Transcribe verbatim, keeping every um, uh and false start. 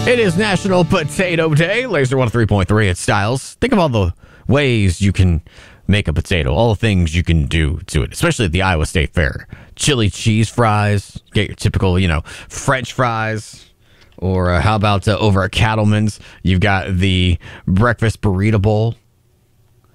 It is National Potato Day. Laser one oh three point three at Styles. Think of all the ways you can make a potato, all the things you can do to it, especially at the Iowa State Fair. Chili cheese fries, get your typical, you know, French fries. Or uh, how about uh, over at Cattleman's, you've got the breakfast burrito bowl.